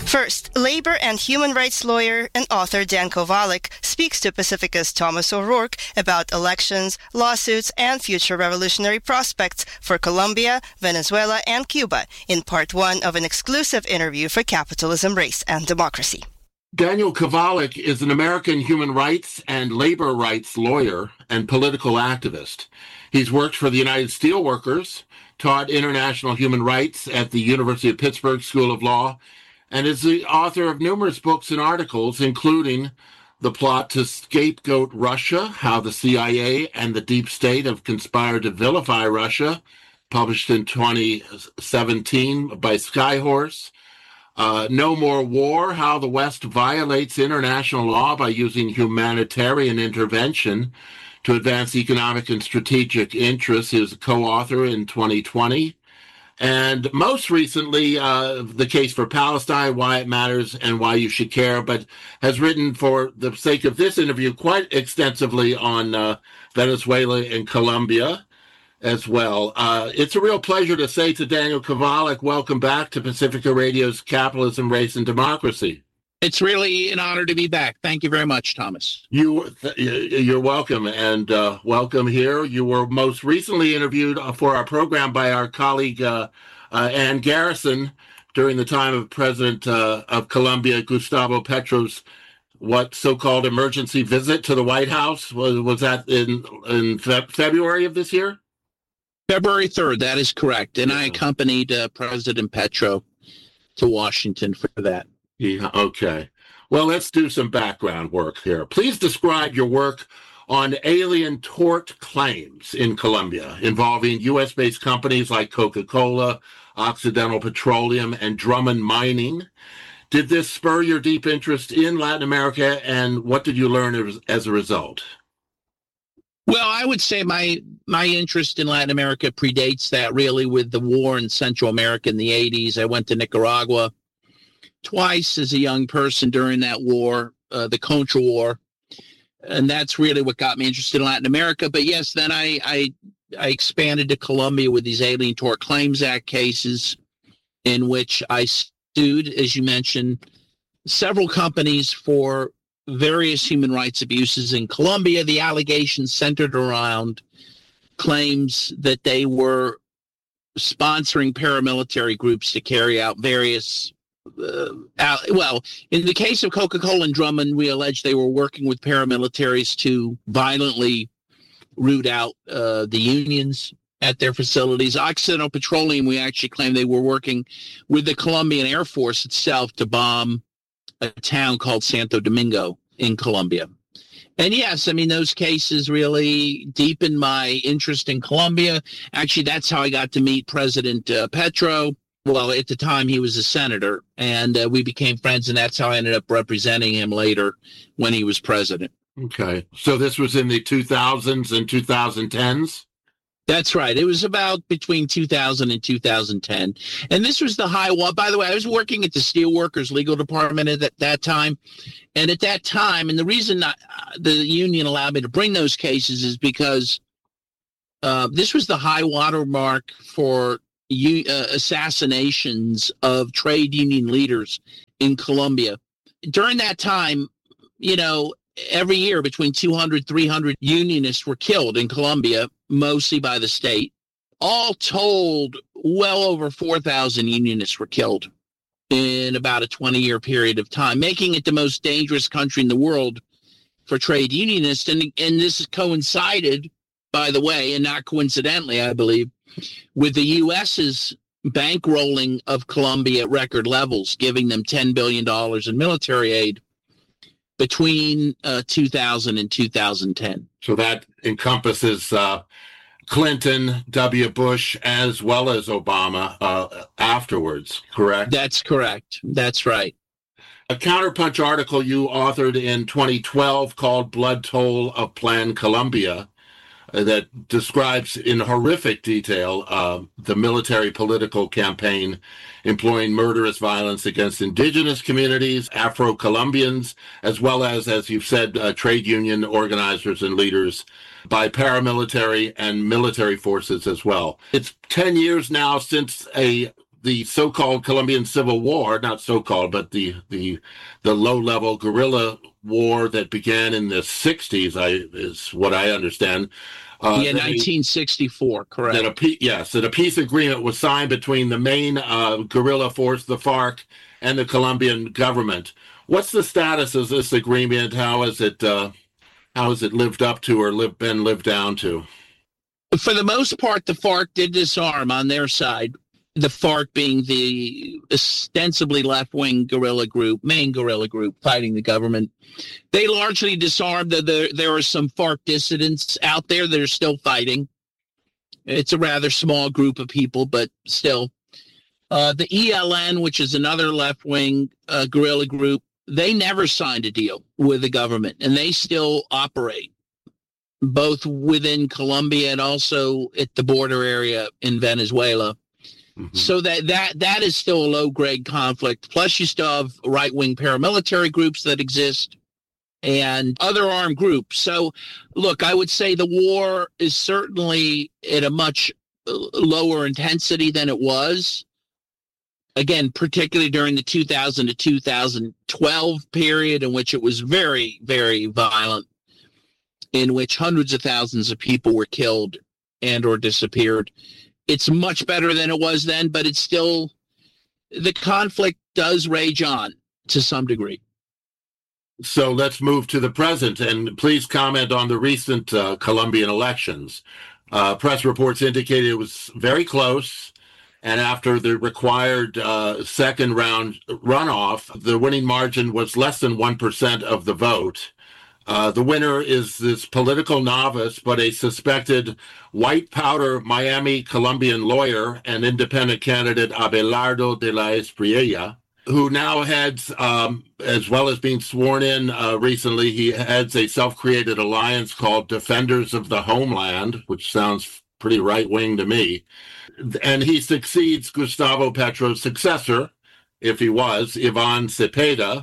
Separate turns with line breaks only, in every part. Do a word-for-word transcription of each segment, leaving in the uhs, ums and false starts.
First, labor and human rights lawyer and author Dan Kovalik speaks to Pacifica's Thomas O'Rourke about elections, lawsuits, and future revolutionary prospects for Colombia, Venezuela, and Cuba in part one of an exclusive interview for Capitalism, Race, and Democracy.
Daniel Kovalik is an American human rights and labor rights lawyer and political activist. He's worked for the United Steelworkers, taught international human rights at the University of Pittsburgh School of Law, and is the author of numerous books and articles, including The Plot to Scapegoat Russia, How the C I A and the Deep State Have Conspired to Vilify Russia, published in twenty seventeen by Skyhorse. Uh, No More War, How the West Violates International Law by Using Humanitarian Intervention to Advance Economic and Strategic Interests. He was a co-author in twenty twenty. And most recently, uh, The Case for Palestine, Why It Matters and Why You Should Care, but has written, for the sake of this interview, quite extensively on uh, Venezuela and Colombia as well. Uh, it's a real pleasure to say to Daniel Kovalik, welcome back to Pacifica Radio's Capitalism, Race, and Democracy.
It's really an honor to be back. Thank you very much, Thomas.
You, you're welcome, and uh, welcome here. You were most recently interviewed for our program by our colleague uh, uh, Ann Garrison during the time of President uh, of Colombia, Gustavo Petro's what so-called emergency visit to the White House. Was, was that in, in fe- February of this year?
February third, that is correct. And I accompanied uh, President Petro to Washington for that.
Yeah, okay. Well, let's do some background work here. Please describe your work on alien tort claims in Colombia involving U S-based companies like Coca-Cola, Occidental Petroleum, and Drummond Mining. Did this spur your deep interest in Latin America, and what did you learn as, as a result?
Well, I would say my my interest in Latin America predates that, really, with the war in Central America in the eighties. I went to Nicaragua twice as a young person during that war, uh, the Contra War, and that's really what got me interested in Latin America. But yes, then I, I I expanded to Colombia with these Alien Tort Claims Act cases, in which I sued, as you mentioned, several companies for various human rights abuses in Colombia. The allegations centered around claims that they were sponsoring paramilitary groups to carry out various Uh, well, in the case of Coca-Cola and Drummond, we allege they were working with paramilitaries to violently root out uh, the unions at their facilities. Occidental Petroleum, we actually claim they were working with the Colombian Air Force itself to bomb a town called Santo Domingo in Colombia. And yes, I mean, those cases really deepened my interest in Colombia. Actually, that's how I got to meet President uh, Petro. Well, at the time, he was a senator, and uh, we became friends, and that's how I ended up representing him later when he was president.
Okay. So this was in the two thousands and twenty tens?
That's right. It was about between two thousand and two thousand ten. And this was the high wall. By the way, I was working at the Steelworkers Legal Department at that, that time. And at that time, and the reason I, the union allowed me to bring those cases is because uh, this was the high water mark for U, uh, assassinations of trade union leaders in Colombia. During that time, you know, every year between two hundred, three hundred unionists were killed in Colombia, mostly by the state. All told, well over four thousand unionists were killed in about a twenty-year period of time, making it the most dangerous country in the world for trade unionists. And, and this coincided, by the way, and not coincidentally, I believe, with the U S's bankrolling of Colombia at record levels, giving them ten billion dollars in military aid between uh, two thousand and two thousand ten.
So that encompasses uh, Clinton, W. Bush, as well as Obama uh, afterwards, correct?
That's correct. That's right.
A Counterpunch article you authored in twenty twelve called Blood Toll of Plan Colombia uh, that describes in horrific detail uh, the military political campaign employing murderous violence against indigenous communities, Afro-Colombians, as well as, as you've said, uh, trade union organizers and leaders by paramilitary and military forces as well. It's ten years now since a the so-called Colombian Civil War, not so-called, but the the the low-level guerrilla war that began in the sixties, I is what I understand.
Uh, yeah, nineteen sixty-four, correct.
That a, yes, that a peace agreement was signed between the main uh, guerrilla force, the FARC, and the Colombian government. What's the status of this agreement? How is it? Uh, how has it lived up to or live, been lived down to?
For the most part, the FARC did disarm on their side. The FARC being the ostensibly left-wing guerrilla group, main guerrilla group fighting the government. They largely disarmed. There, there are some FARC dissidents out there that are still fighting. It's a rather small group of people, but still. Uh, the E L N, which is another left-wing uh, guerrilla group, they never signed a deal with the government, and they still operate, both within Colombia and also at the border area in Venezuela. Mm-hmm. So that, that that is still a low-grade conflict. Plus, you still have right-wing paramilitary groups that exist and other armed groups. So, look, I would say the war is certainly at a much lower intensity than it was. Again, particularly during the two thousand to two thousand twelve period, in which it was very, very violent, in which hundreds of thousands of people were killed and or disappeared. It's much better than it was then, but it's still, the conflict does rage on to some degree.
So let's move to the present, and please comment on the recent uh, Colombian elections. Uh, press reports indicated it was very close, and after the required uh, second round runoff, the winning margin was less than one percent of the vote. Uh, the winner is this political novice, but a suspected white powder Miami Colombian lawyer and independent candidate Abelardo de la Espriella, who now heads, um, as well as being sworn in uh, recently, he heads a self-created alliance called Defenders of the Homeland, which sounds pretty right-wing to me. And he succeeds Gustavo Petro's successor, if he was, Ivan Cepeda,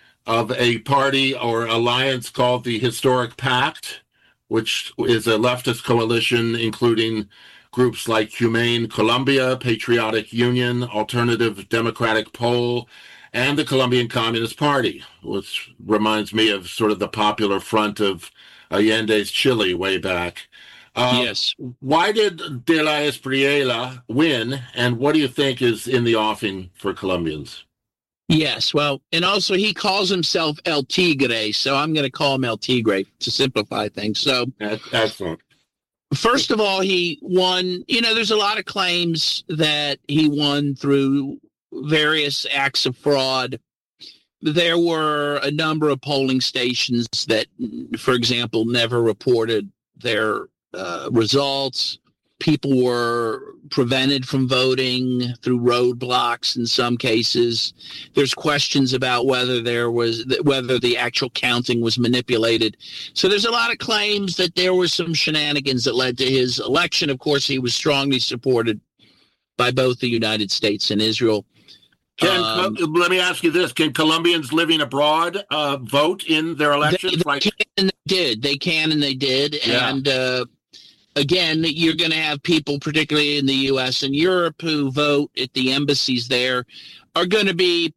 of a party or alliance called the Historic Pact, which is a leftist coalition including groups like Humane Colombia, Patriotic Union, Alternative Democratic Pole, and the Colombian Communist Party, which reminds me of sort of the Popular Front of Allende's Chile way back. Uh,
yes.
Why did De la Espriella win, and what do you think is in the offing for Colombians?
Yes, well, and also he calls himself El Tigre, so I'm going to call him El Tigre to simplify things. So,
excellent.
First of all, he won, you know, there's a lot of claims that he won through various acts of fraud. There were a number of polling stations that, for example, never reported their uh, results. People were prevented from voting through roadblocks in some cases. There's questions about whether there was whether the actual counting was manipulated. So there's a lot of claims that there were some shenanigans that led to his election. Of course, he was strongly supported by both the United States and Israel.
Can,
um,
let me ask you this. Can Colombians living abroad uh, vote in their elections?
They, they
right?
can and they did. They can and they did.
Yeah.
And uh, again, you're going to have people, particularly in the U S and Europe, who vote at the embassies there, are going to be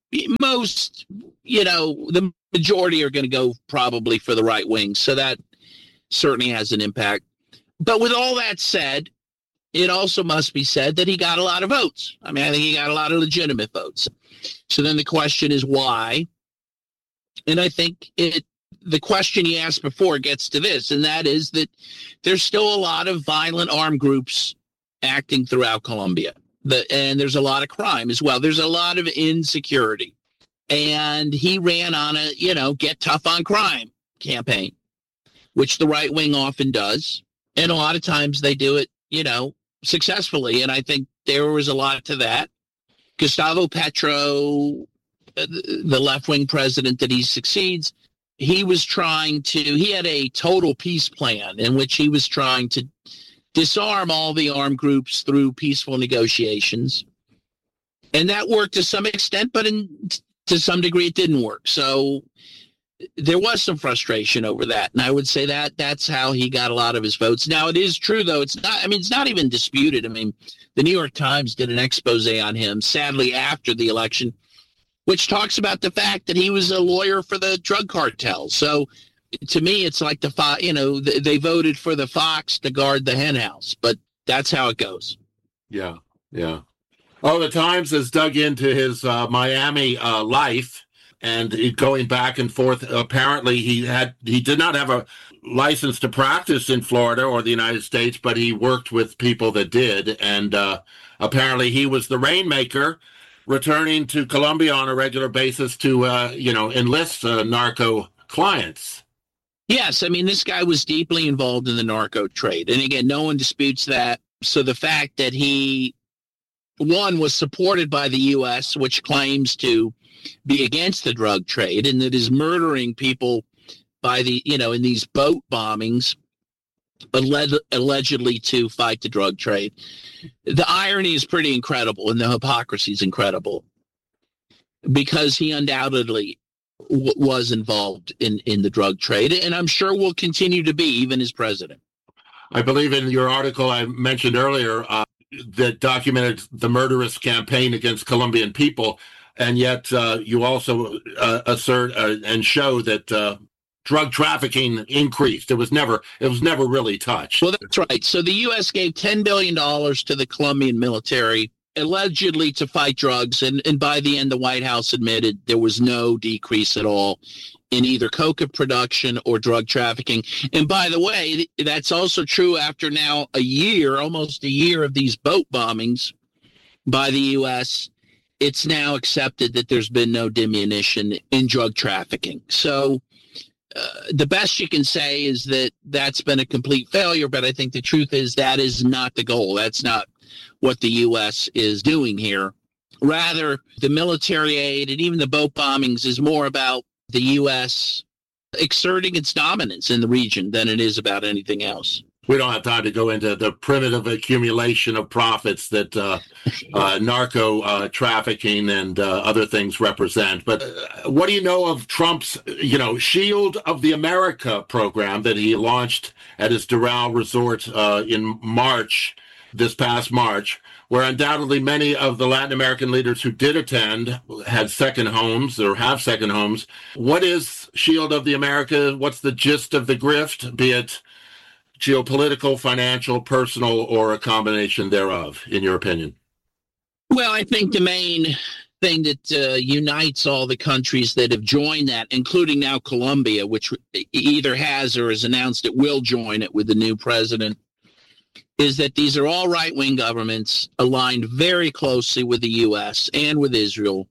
most, you know, the majority are going to go probably for the right wing. So that certainly has an impact. But with all that said, it also must be said that he got a lot of votes. I mean, I think he got a lot of legitimate votes. So then the question is why? And I think it, the question you asked before gets to this, and that is that there's still a lot of violent armed groups acting throughout Colombia. The, and there's a lot of crime as well. There's a lot of insecurity. And he ran on a, you know, get tough on crime campaign, which the right wing often does. And a lot of times they do it, you know, successfully. And I think there was a lot to that. Gustavo Petro, the left-wing president that he succeeds, he was trying to, he had a total peace plan in which he was trying to disarm all the armed groups through peaceful negotiations. And that worked to some extent, but in, to some degree it didn't work. So there was some frustration over that. And I would say that that's how he got a lot of his votes. Now, it is true, though. It's not, I mean, it's not even disputed. I mean, the New York Times did an expose on him, sadly, after the election, which talks about the fact that he was a lawyer for the drug cartel. So to me, it's like the, fo- you know, they voted for the fox to guard the hen house, but that's how it goes.
Yeah, yeah. Oh, the Times has dug into his uh, Miami uh, life, and it, going back and forth. Apparently, he had he did not have a license to practice in Florida or the United States, but he worked with people that did, and uh, apparently he was the rainmaker, returning to Colombia on a regular basis to uh, you know enlist uh, narco clients.
Yes, I mean, this guy was deeply involved in the narco trade, and again, no one disputes that. So the fact that he, one, was supported by the U S, which claims to be against the drug trade, and that is murdering people by the, you know, in these boat bombings, alleged, allegedly to fight the drug trade. The irony is pretty incredible, and the hypocrisy is incredible, because he undoubtedly w- was involved in, in the drug trade, and I'm sure will continue to be, even as president.
I believe in your article I mentioned earlier uh, that documented the murderous campaign against Colombian people, and yet uh, you also uh, assert uh, and show that uh, drug trafficking increased. It was never it was never really touched.
Well, that's right. So the U S gave ten billion dollars to the Colombian military, allegedly to fight drugs, and, and by the end, the White House admitted there was no decrease at all in either coca production or drug trafficking. And by the way, that's also true after now a year, almost a year of these boat bombings by the U S. It's now accepted that there's been no diminution in drug trafficking. So uh, the best you can say is that that's been a complete failure, but I think the truth is that is not the goal. That's not what the U S is doing here. Rather, the military aid and even the boat bombings is more about the U S exerting its dominance in the region than it is about anything else.
We don't have time to go into the primitive accumulation of profits that uh, uh, narco uh, trafficking and uh, other things represent. But uh, what do you know of Trump's, you know, Shield of the America program that he launched at his Doral resort uh, in March, this past March, where undoubtedly many of the Latin American leaders who did attend had second homes or have second homes. What is Shield of the America? What's the gist of the grift, be it geopolitical, financial, personal, or a combination thereof, in your opinion?
Well, I think the main thing that uh, unites all the countries that have joined that, including now Colombia, which either has or has announced it will join it with the new president, is that these are all right-wing governments aligned very closely with the U S and with Israel.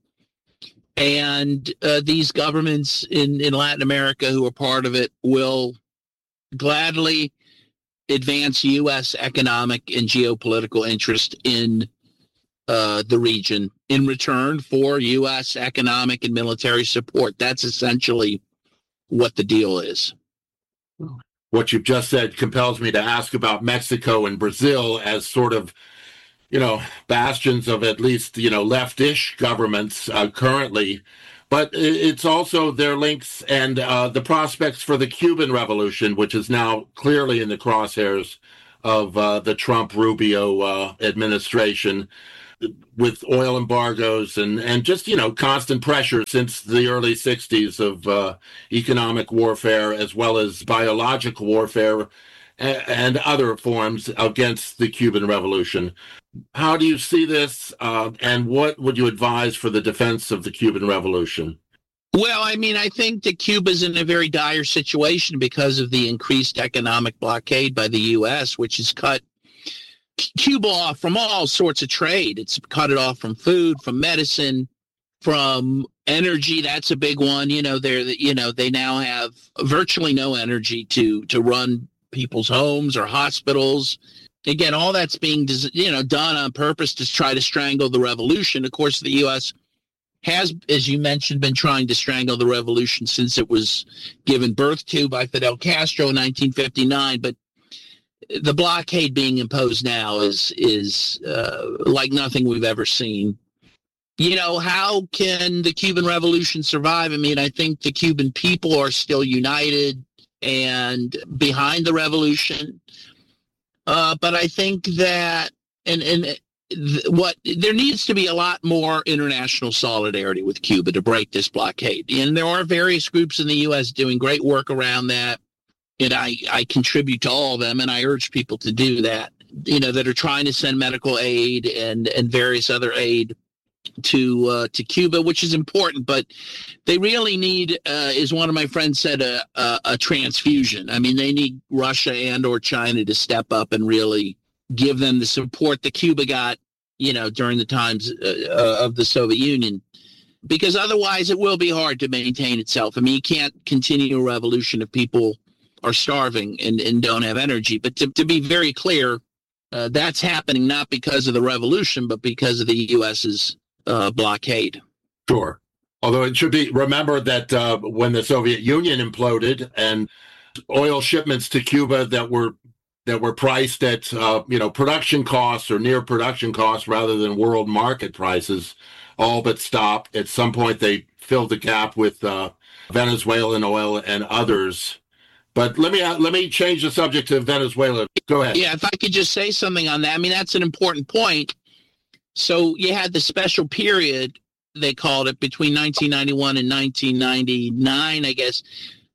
And uh, these governments in, in Latin America who are part of it will gladly advance U S economic and geopolitical interest in uh, the region in return for U S economic and military support. That's essentially what the deal is.
What you've just said compels me to ask about Mexico and Brazil as sort of, you know, bastions of at least, you know, leftish governments uh, currently. But it's also their links and uh, the prospects for the Cuban Revolution, which is now clearly in the crosshairs of uh, the Trump-Rubio uh, administration, with oil embargoes and, and just, you know, constant pressure since the early sixties of uh, economic warfare as well as biological warfare and, and other forms against the Cuban Revolution. How do you see this, uh, and what would you advise for the defense of the Cuban Revolution?
Well, I mean, I think that Cuba's in a very dire situation because of the increased economic blockade by the U S, which has cut Cuba off from all sorts of trade. It's cut it off from food, from medicine, from energy. That's a big one. You know, they're, you know, they now have virtually no energy to, to run people's homes or hospitals. Again, all that's being, you know, done on purpose to try to strangle the revolution. Of course, the U S has, as you mentioned, been trying to strangle the revolution since it was given birth to by Fidel Castro in nineteen fifty-nine. But the blockade being imposed now is is uh, like nothing we've ever seen. you know, how can the Cuban Revolution survive? I mean, I think the Cuban people are still united and behind the revolution. Uh, but I think that, and, and th- what there needs to be a lot more international solidarity with Cuba to break this blockade. And there are various groups in the U S doing great work around that. And I, I contribute to all of them, and I urge people to do that, you know, that are trying to send medical aid and, and various other aid to uh, to Cuba, which is important, but they really need, uh, as one of my friends said, a, a, a transfusion. I mean, they need Russia and or China to step up and really give them the support that Cuba got, you know, during the times uh, of the Soviet Union, because otherwise it will be hard to maintain itself. I mean, you can't continue a revolution if people are starving and, and don't have energy. But to, to be very clear, uh, that's happening not because of the revolution, but because of the U S's Uh, blockade.
Sure. Although it should be remembered that uh, when the Soviet Union imploded and oil shipments to Cuba that were that were priced at uh, you know production costs or near production costs rather than world market prices all but stopped. At some point, they filled the gap with uh, Venezuelan oil and others. But let me let me change the subject to Venezuela. Go ahead.
Yeah, if I could just say something on that. I mean, that's an important point. So you had the special period, they called it, between nineteen ninety-one and nineteen ninety-nine, I guess,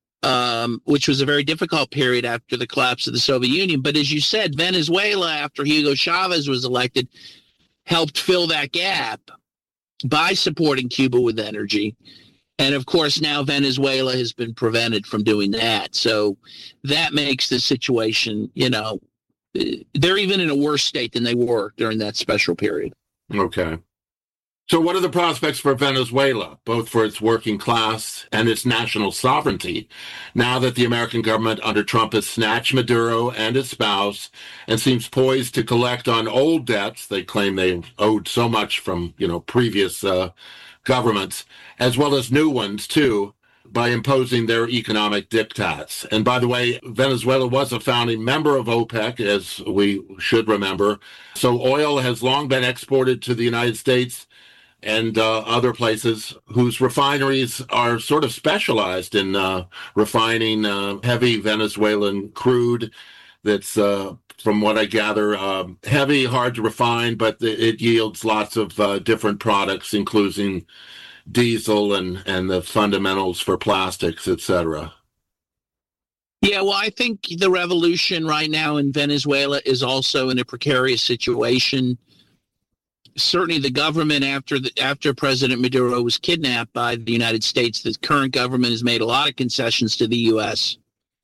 um, which was a very difficult period after the collapse of the Soviet Union. But as you said, Venezuela, after Hugo Chavez was elected, helped fill that gap by supporting Cuba with energy. And, of course, now Venezuela has been prevented from doing that. So that makes the situation, you know, they're even in a worse state than they were during that special period.
Okay. So what are the prospects for Venezuela, both for its working class and its national sovereignty, now that the American government under Trump has snatched Maduro and his spouse and seems poised to collect on old debts they claim they owed so much from, you know, previous uh, governments, as well as new ones, too, by imposing their economic diktats? And by the way, Venezuela was a founding member of OPEC, as we should remember. So oil has long been exported to the United States and uh, other places whose refineries are sort of specialized in uh, refining uh, heavy Venezuelan crude that's, uh, from what I gather, uh, heavy, hard to refine, but it yields lots of uh, different products, including diesel and, and the fundamentals for plastics, et cetera.
Yeah, well, I think the revolution right now in Venezuela is also in a precarious situation. Certainly the government, after the, after President Maduro was kidnapped by the United States, the current government has made a lot of concessions to the U S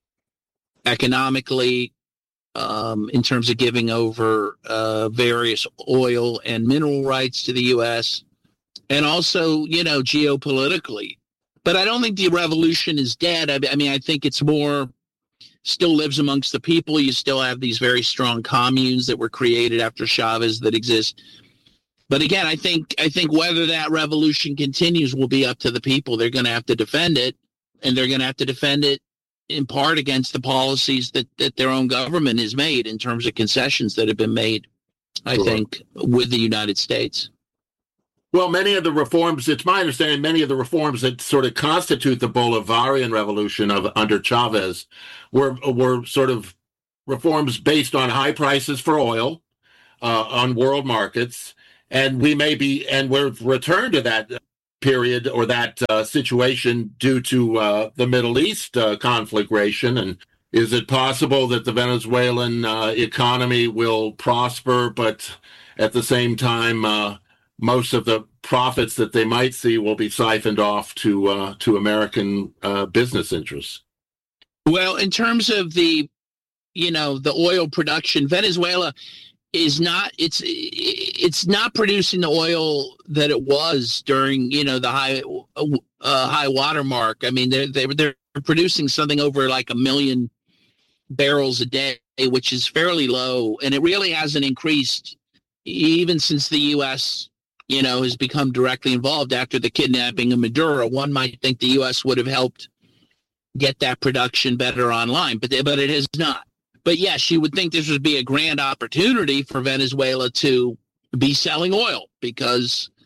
economically, um, in terms of giving over uh, various oil and mineral rights to the U S, and also, you know, geopolitically. But I don't think the revolution is dead. I, I mean, I think it's more, still lives amongst the people. You still have these very strong communes that were created after Chavez that exist. But again, I think I think whether that revolution continues will be up to the people. They're going to have to defend it, and they're going to have to defend it in part against the policies that, that their own government has made in terms of concessions that have been made, I
Sure.
think, with the United States.
Well, many of the reforms, it's my understanding, many of the reforms that sort of constitute the Bolivarian revolution of under Chavez were were sort of reforms based on high prices for oil uh, on world markets. And we may be, and we've returned to that period or that uh, situation due to uh, the Middle East uh, conflagration. And is it possible that the Venezuelan uh, economy will prosper, but at the same time, uh, most of the profits that they might see will be siphoned off to uh, to American uh, business interests?
Well, in terms of the, you know, the oil production, Venezuela is not, it's it's not producing the oil that it was during, you know, the high uh, high water mark. I mean, they're, they're, they're producing something over like a million barrels a day, which is fairly low. And it really hasn't increased even since the U S, you know, has become directly involved after the kidnapping of Maduro. One might think the U S would have helped get that production better online, but they, but it has not. But yes, you would think this would be a grand opportunity for Venezuela to be selling oil because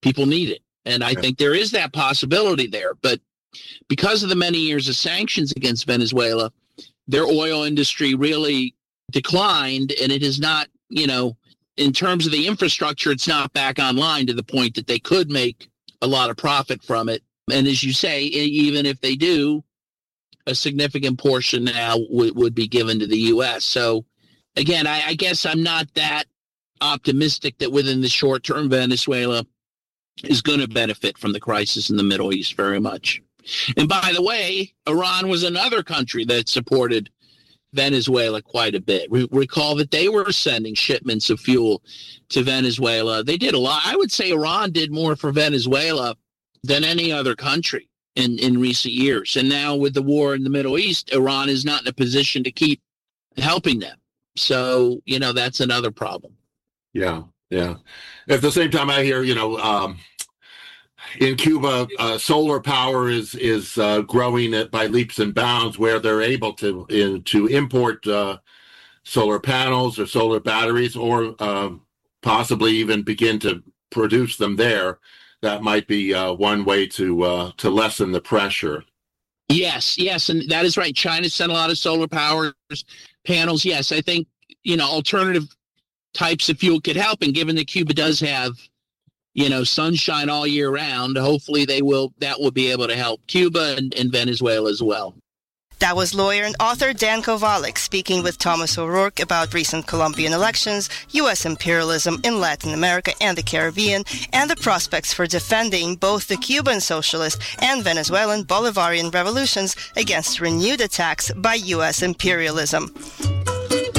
People need it. And I yeah. think there is that possibility there. But because of the many years of sanctions against Venezuela, their oil industry really declined, and it is not, you know, in terms of the infrastructure, it's not back online to the point that they could make a lot of profit from it. And as you say, even if they do, a significant portion now w- would be given to the U S. So again, I, I guess I'm not that optimistic that within the short term, Venezuela is going to benefit from the crisis in the Middle East very much. And by the way, Iran was another country that supported Venezuela quite a bit. Re- recall that they were sending shipments of fuel to Venezuela. They did a lot. I would say Iran did more for Venezuela than any other country in, in recent years. And now with the war in the Middle East, Iran is not in a position to keep helping them. So, you know, that's another problem.
Yeah, yeah. At the same time, I hear, you know, um, in Cuba, uh, solar power is is uh, growing at, by leaps and bounds, where they're able to in, to import uh, solar panels or solar batteries, or uh, possibly even begin to produce them there. That might be uh, one way to uh, to lessen the pressure.
Yes, yes, and that is right. China sent a lot of solar power panels. Yes, I think, you know, alternative types of fuel could help. And given that Cuba does have, you know, sunshine all year round, hopefully they will that will be able to help Cuba and, and Venezuela as well.
That was lawyer and author Dan Kovalik speaking with Thomas O'Rourke about recent Colombian elections, U S imperialism in Latin America and the Caribbean, and the prospects for defending both the Cuban socialist and Venezuelan Bolivarian revolutions against renewed attacks by U S imperialism.